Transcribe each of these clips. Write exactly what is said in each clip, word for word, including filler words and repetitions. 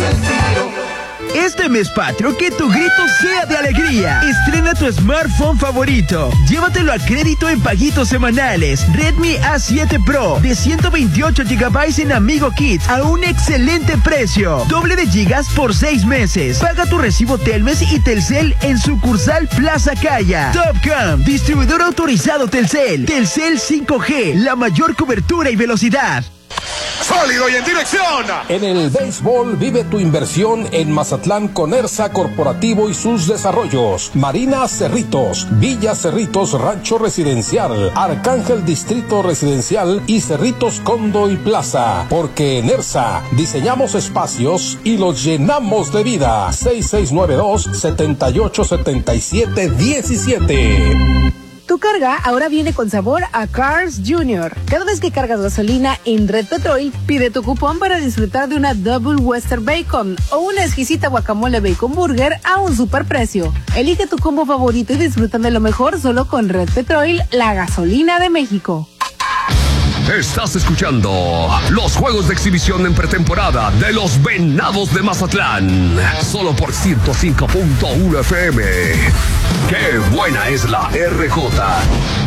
el tiro. Este mes patrio, que tu grito sea de alegría. Estrena tu smartphone favorito. Llévatelo a crédito en paguitos semanales. Redmi A siete Pro de ciento veintiocho gigabytes en Amigo Kids a un excelente precio. Doble de gigas por seis meses. Paga tu recibo Telmex y Telcel en sucursal Plaza Calla. Topcom, distribuidor autorizado Telcel. Telcel cinco G, la mayor cobertura y velocidad. ¡Sólido y en dirección! En el béisbol vive tu inversión en Mazatlán con ERSA Corporativo y sus desarrollos. Marina Cerritos, Villa Cerritos Rancho Residencial, Arcángel Distrito Residencial y Cerritos Condo y Plaza. Porque en ERSA diseñamos espacios y los llenamos de vida. seis seis nueve dos, siete ocho siete siete uno siete. Tu carga ahora viene con sabor a Cars Junior. Cada vez que cargas gasolina en Red Petrol, pide tu cupón para disfrutar de una Double Western Bacon o una exquisita guacamole Bacon Burger a un superprecio. Elige tu combo favorito y disfruta de lo mejor solo con Red Petrol, la gasolina de México. Estás escuchando los juegos de exhibición en pretemporada de los Venados de Mazatlán. Solo por ciento cinco punto uno F M. ¡Qué buena es la R J!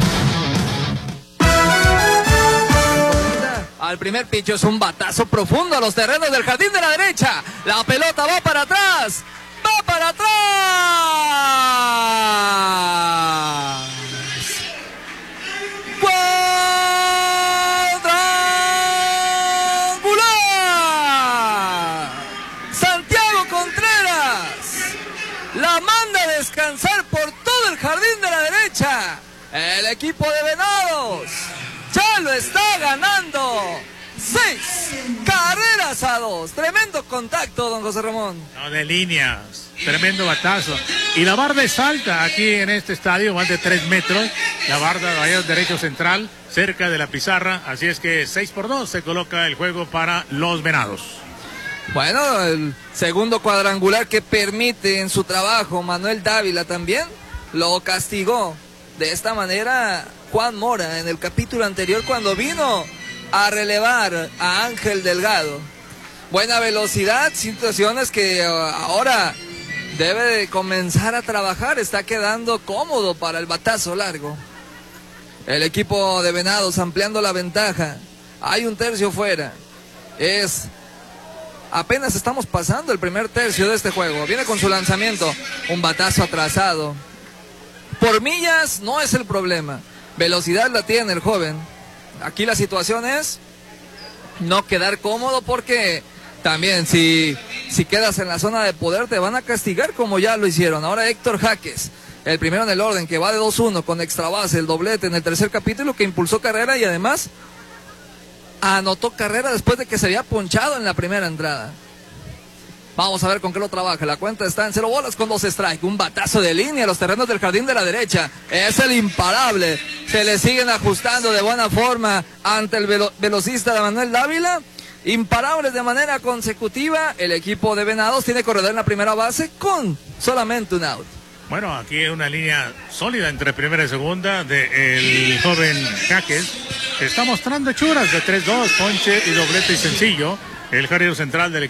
Al primer pitch es un batazo profundo a los terrenos del jardín de la derecha. La pelota va para atrás. ¡Va para atrás! Descansar por todo el jardín de la derecha. El equipo de Venados ya lo está ganando. Seis carreras a dos. Tremendo contacto, don José Ramón. No, de líneas. Tremendo batazo. Y la barda es alta aquí en este estadio, más de tres metros. La barda de allá derecho central, cerca de la pizarra. Así es que seis por dos se coloca el juego para los Venados. Bueno, el segundo cuadrangular que permite en su trabajo Manuel Dávila también lo castigó de esta manera Juan Mora en el capítulo anterior cuando vino a relevar a Ángel Delgado. Buena velocidad, situaciones que ahora debe de comenzar a trabajar, está quedando cómodo para el batazo largo. El equipo de Venados ampliando la ventaja, hay un tercio fuera, es... Apenas estamos pasando el primer tercio de este juego. Viene con su lanzamiento. Un batazo atrasado. Por millas no es el problema. Velocidad la tiene el joven. Aquí la situación es no quedar cómodo porque también si, si quedas en la zona de poder te van a castigar como ya lo hicieron. Ahora Héctor Jaques, el primero en el orden, que va de dos uno con extra base, el doblete en el tercer capítulo que impulsó carrera y además... anotó carrera después de que se había ponchado en la primera entrada. Vamos a ver con qué lo trabaja. La cuenta está en cero bolas con dos strikes. Un batazo de línea a los terrenos del jardín de la derecha. Es el imparable. Se le siguen ajustando de buena forma ante el velo velocista de Manuel Dávila. Imparables de manera consecutiva. El equipo de Venados tiene corredor en la primera base con solamente un out. Bueno, aquí hay una línea sólida entre primera y segunda del joven Jaques, que está mostrando hechuras de tres dos, ponche y doblete y sencillo. El jardín central del